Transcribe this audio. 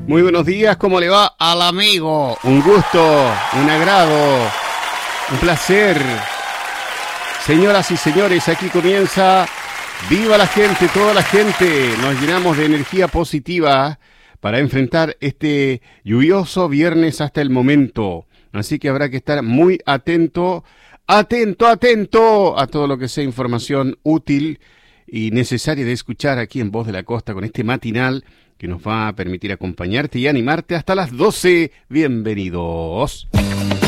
Muy buenos días, ¿cómo le va al amigo? Un gusto, un agrado, un placer. Señoras y señores, aquí comienza Viva la Gente, toda la gente. Nos llenamos de energía positiva para enfrentar este lluvioso viernes hasta el momento. Así que habrá que estar muy atento a todo lo que sea información útil y necesaria de escuchar aquí en Voz de la Costa con este matinal que nos va a permitir acompañarte y animarte hasta las 12. Bienvenidos.